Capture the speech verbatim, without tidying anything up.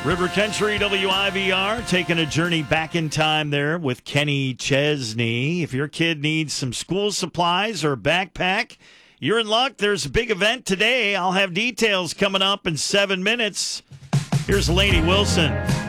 River Country W I V R, taking a journey back in time there with Kenny Chesney. If your kid needs some school supplies or a backpack, you're in luck. There's a big event today. I'll have details coming up in seven minutes. Here's Lainey Wilson.